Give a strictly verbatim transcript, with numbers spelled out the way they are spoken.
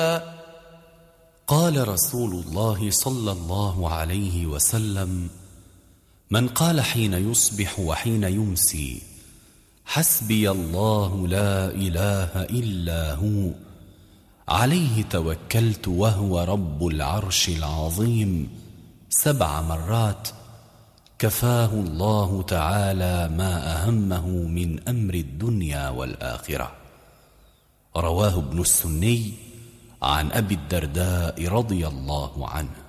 قال رسول الله صلى الله عليه وسلم: من قال حين يصبح وحين يمسي: حسبي الله لا إله إلا هو عليه توكلت وهو رب العرش العظيم سبع مرات، كفاه الله تعالى ما أهمه من أمر الدنيا والآخرة. رواه ابن السني عن أبي الدرداء رضي الله عنه.